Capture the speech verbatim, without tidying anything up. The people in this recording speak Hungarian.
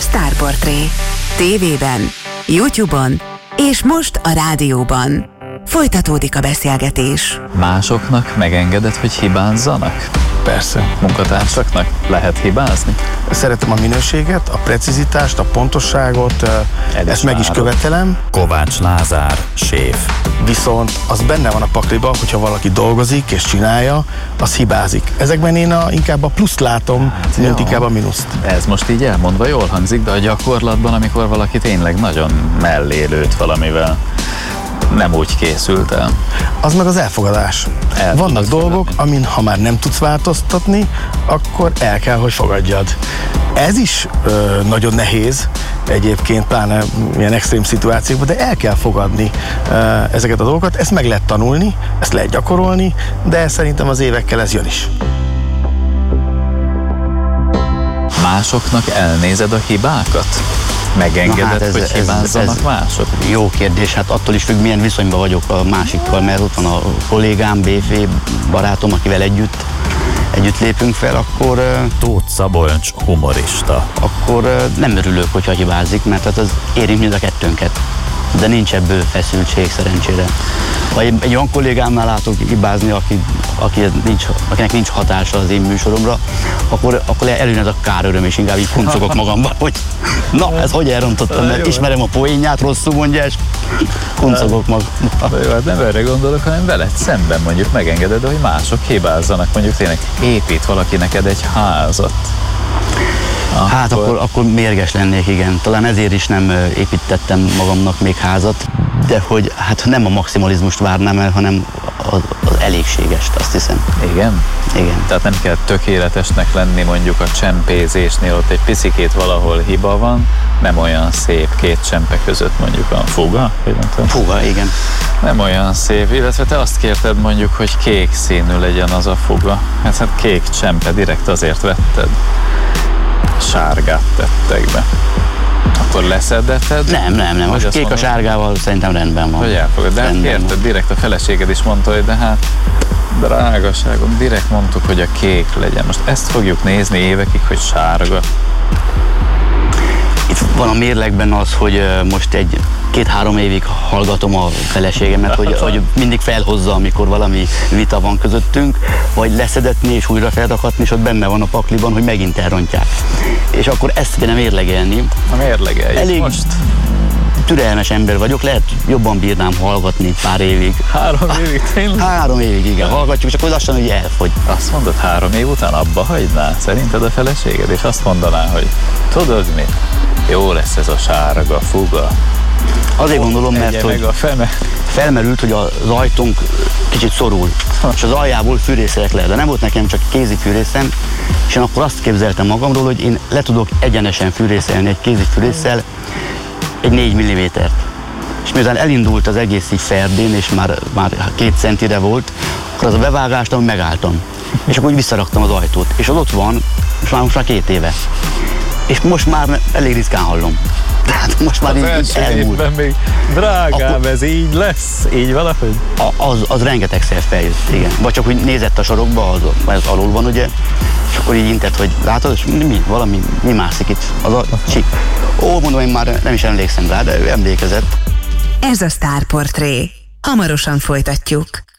Sztárportré. tévében, YouTube-on és most a rádióban. Folytatódik a beszélgetés. Másoknak megengeded, hogy hibázzanak? Persze. Munkatársaknak lehet hibázni? Szeretem a minőséget, a precizitást, a pontosságot, El ezt is meg is várod. követelem. Kovács Lázár, séf. Viszont az benne van a pakliba, hogyha valaki dolgozik és csinálja, az hibázik. Ezekben én a, inkább a pluszt látom, Hát, mint jó. inkább a mínuszt. Ez most így elmondva jól hangzik, de a gyakorlatban, amikor valaki tényleg nagyon mellé lőtt valamivel, nem úgy készült el. Az meg az elfogadás. El Vannak tudod dolgok, fogadni. amin ha már nem tudsz változtatni, akkor el kell, hogy fogadjad. Ez is ö, nagyon nehéz egyébként, pláne ilyen extrém szituációkban, de el kell fogadni ö, ezeket a dolgokat. Ezt meg lehet tanulni, ezt lehet gyakorolni, de szerintem az évekkel ez jön is. Másoknak elnézed a hibákat? Megengeded, Na hát ez- hogy ez- hibázzanak ez- mások? Jó kérdés, hát attól is függ, milyen viszonyban vagyok a másikkal, mert ott van a kollégám, bé ef barátom, akivel együtt, együtt lépünk fel, akkor, ö, Tóth Szabolcs, humorista. akkor ö, nem örülök, hogyha hibázik, mert hát az érint mind a kettőnket. De nincs ebből feszültség szerencsére. Ha egy, egy olyan kollégámnál látok hibázni, aki, aki nincs, akinek nincs hatása az én műsoromra, akkor, akkor előjön ez a káröröm, és inkább így kuncogok magamban, hogy na, ez hogy elrontottam, mert ismerem a poénját, rosszul mondja, és kuncogok magamban. Jó, hát nem erre gondolok, hanem veled szemben mondjuk megengeded, hogy mások hibázzanak. Mondjuk tényleg épít valaki neked egy házat. Hát akkor, akkor mérges lennék, igen. Talán ezért is nem ö, építettem magamnak még házat, de hogy hát nem a maximalizmust várnám el, hanem az, az elégségest, azt hiszem. Igen? Igen. Tehát nem kell tökéletesnek lenni mondjuk a csempézésnél, ott egy picikét valahol hiba van, nem olyan szép két csempe között mondjuk a fuga, vagy nem tudom. Fuga, igen. Nem olyan szép, illetve te azt kérted mondjuk, hogy kék színű legyen az a fuga. Hát, hát kék csempe, direkt azért vetted. Sárgát tettek be. Akkor leszedeted? Nem, nem, nem. Vagy Most azt kék a mondod, sárgával szerintem rendben van. hogy elfogad. De hát Rendben van. kérted, direkt a feleséged is mondta, hogy de hát drágaságom, direkt mondtuk, hogy a kék legyen. Most ezt fogjuk nézni évekig, hogy sárga. Itt van a mérlegben az, hogy ö, most egy két-három évig hallgatom a feleségemet, hogy, hogy mindig felhozza, amikor valami vita van közöttünk, vagy leszedetni és újra felrakatni, és ott benne van a pakliban, hogy megint elrontják. És akkor ezt kéne mérlegelni. A mérlegeljük Elég most. türelmes ember vagyok, lehet jobban bírnám hallgatni pár évig. Három évig tényleg? Három évig, igen, hallgatjuk, és akkor lassan, hogy elfogy. Azt mondod, három év után abba hagyná? Szerinted a feleséged? És azt mondaná, hogy tudod mit? Jó lesz ez a sárga fuga. Azért gondolom, mert Egye hogy meg a fene. felmerült, hogy az ajtónk kicsit szorul, és az aljából fűrészek le, de nem volt nekem csak kézi fűrészem, és én akkor azt képzeltem magamról, hogy én le tudok egyenesen fűrészelni egy kézi fűrésszel egy négy millimétert. És miután elindult az egész így ferdén, és már, már két centire volt, akkor az a bevágást, hogy megálltam. És akkor úgy visszaraktam az ajtót. És az ott van, most már, most már két éve. És most már elég ritkán hallom. Tehát most már Az így, így első elmúlt. évben még drágám, Akkor- ez így lesz? Így valahogy? A, az, az rengetegszer feljött, igen. Vagy csak úgy nézett a sarokba, az, az alul van, ugye, és akkor így intett, hogy látod, és mi, valami, mi mászik itt, az a csík. Ó, mondom, én már nem is emlékszem rá, de ő emlékezett. Ez a Sztárportré. Hamarosan folytatjuk.